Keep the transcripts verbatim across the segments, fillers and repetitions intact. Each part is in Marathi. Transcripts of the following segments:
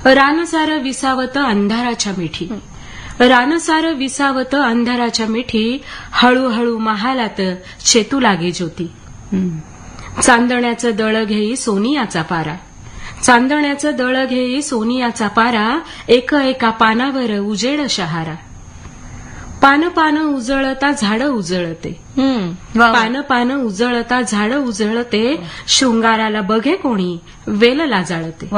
रानसार विसावत अंधाराच्या मिठी, रानसार विसावत अंधाराच्या मिठी, हळूहळू महालात चेतू लागे ज्योती. चांदण्याचं दळ घेई सोनियाचा पारा, चांदण्याचं दळ घेई सोनियाचा पारा, एक एका पानावर उजेड शहारा. पान पान उजळता झाड उजळते, पान पान उजळता झाड उजळते, शृंगाराला बघे कोणी वेलला जाळते.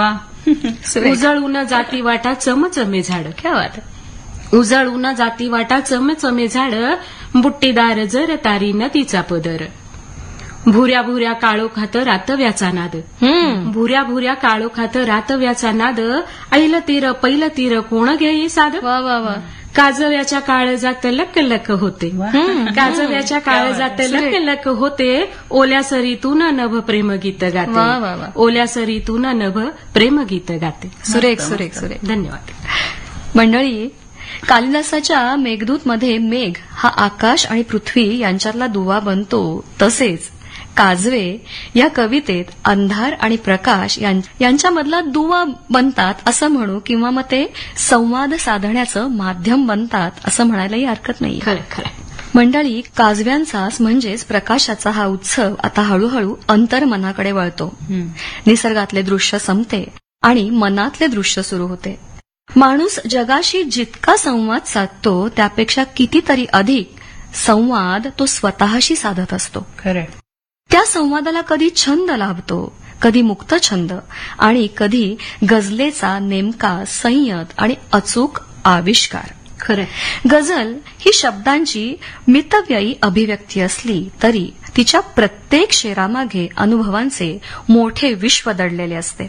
उजळून जाती वाटा चमचमे झाड, क्या बात, उजळून जाती वाटा चमचमे झाड, बुट्टीदार जर तारी नदीचा पदर. भुऱ्या भुऱ्या काळो खात रातव्याचा नाद, भुऱ्या भुऱ्या काळो खात रातव्याचा नाद, ऐल तीर पैल तीर कोण घेई साध. वा वा वा. काजव्याच्या काळजात लक लक होते, काजव्याच्या काळजात लक लक होते, ओल्या सरीतून नभ प्रेमगीत गाते, ओल्या सरीतून नभ प्रेमगीत गाते. सुरेख सुरेख सुरेख. धन्यवाद. मंडळी, कालिदासाच्या मेघदूतमध्ये मेघ हा आकाश आणि पृथ्वी यांच्यातला दुवा बनतो, तसेच काजवे या कवितेत अंधार आणि प्रकाश यांच्यामधला दुवा बनतात असं म्हणू, किंवा मग ते संवाद साधण्याचं माध्यम बनतात असं म्हणायलाही हरकत नाही. खरं खरं. मंडळी, काजव्यांचाच म्हणजेच प्रकाशाचा हा उत्सव आता हळूहळू अंतर्मनाकडे वळतो. निसर्गातले दृश्य संपते आणि मनातले दृश्य सुरू होते. माणूस जगाशी जितका संवाद साधतो त्यापेक्षा कितीतरी अधिक संवाद तो स्वतःशी साधत असतो. खरं. त्या संवादाला कधी छंद लाभतो, कधी मुक्त छंद, आणि कधी गझलेचा नेमका संयत आणि अचूक आविष्कार. खरं. गझल ही शब्दांची मितव्ययी अभिव्यक्ती असली तरी तिच्या प्रत्येक शेरामागे अनुभवांचे मोठे विश्व दडलेले असते.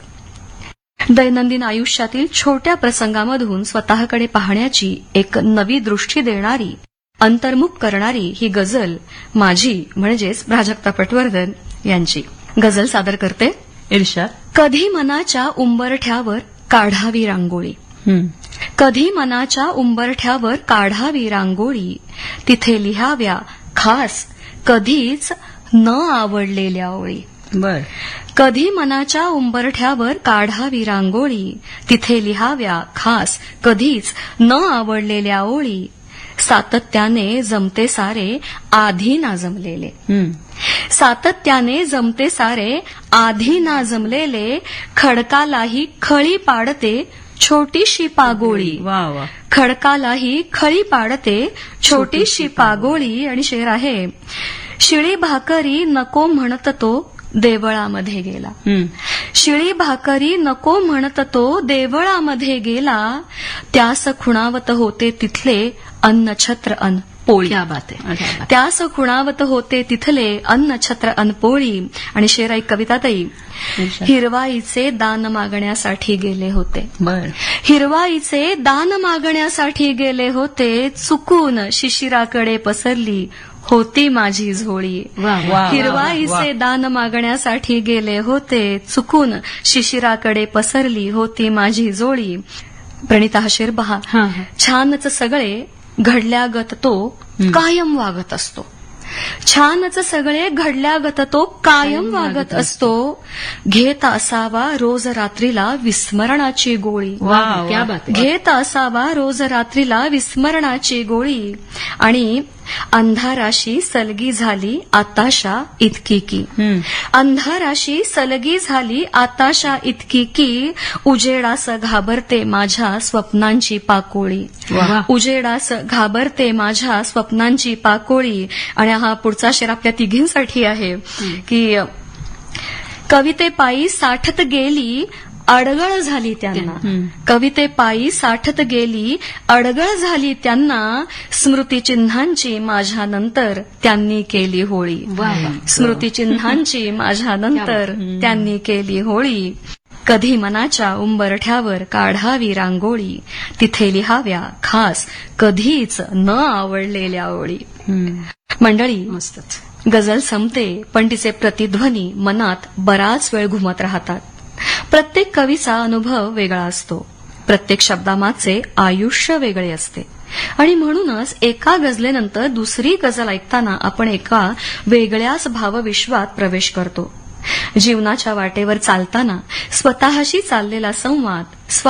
दैनंदिन आयुष्यातील छोट्या प्रसंगामधून स्वतःकडे पाहण्याची एक नवी दृष्टी देणारी, अंतर्मुख करणारी ही गझल माझी म्हणजेच प्राजक्ता पटवर्धन यांची. गझल सादर करते. इर्षाद. कधी मनाच्या उंबरठ्यावर काढावी रांगोळी, कधी मनाच्या उंबरठ्यावर काढावी रांगोळी, तिथे लिहाव्या खास कधीच न आवडलेल्या ओळी. बर. कधी मनाच्या उंबरठ्यावर काढावी रांगोळी, तिथे लिहाव्या खास कधीच न आवडलेल्या ओळी, सातत्याने जमते सारे आधी ना जमलेले, सातत्याने जमते सारे आधी ना जमलेले, खडकालाही खळी पाडते छोटीशी पागोळी. वा वा. खडकालाही खळी पाडते छोटीशी पागोळी. आणि शेर आहे, शिळी भाकरी नको म्हणत तो देवळामध्ये गेला, शिळी भाकरी नको म्हणत तो देवळामध्ये गेला, त्यास खुणावत होते तिथले अन्न छत्र अन पोळी. क्या बात आहे. त्यास खुणावत होते तिथले अन्न छत्र अन पोळी. आणि शेर ऐक कविताताई, हिरवाईचे दान मागण्यासाठी गेले होते, हिरवाईचे दान मागण्यासाठी गेले होते, चुकून शिशिराकडे पसरली होती माझी झोळी. हिरवाईचे दान मागण्यासाठी गेले होते, चुकून शिशिराकडे पसरली होती माझी झोळी. प्रणिता हा शेर पहा. छानच सगळे घडल्यागत तो कायम वागत असतो, छानच सगळे घडल्यागत तो कायम वागत असतो, घेत असावा रोज रात्रीला विस्मरणाची गोळी. घेत असावा रोज रात्रीला विस्मरणाची गोळी. आणि अंधाराशी सलगी झाली आताशा इतकी की, अंधाराशी सलगी झाली आताशा इतकी की, उजेडास घाबरते माझ्या स्वप्नांची पाकोळी, उजेडास घाबरते माझ्या स्वप्नांची पाकोळी. आणि हा पुढचा शेर आपल्या तिघींसाठी आहे की, कवितेपायी साठत गेली अडगळ झाली त्यांना, कवितेपायी साठत गेली अडगळ झाली त्यांना, स्मृतिचिन्हांची माझ्या नंतर त्यांनी केली होळी, स्मृतिचिन्हांची माझ्या नंतर त्यांनी केली होळी. कधी मनाच्या उंबरठ्यावर काढावी रांगोळी, तिथे लिहाव्या खास कधीच न आवडलेल्या ओळी. मंडळी, मस्तच. गझल संपते पण तिचे प्रतिध्वनी मनात बराच वेळ घुमत राहतात. प्रत्येक कवीचा अनुभव वेगळा असतो, प्रत्येक शब्दामागचे आयुष्य वेगळे असते, आणि म्हणूनच एका गझलेनंतर दुसरी गझल ऐकताना आपण एका वेगळ्याच भावविश्वात प्रवेश करतो. जीवनाच्या वाटेवर चालताना स्वतःशी चाललेला संवाद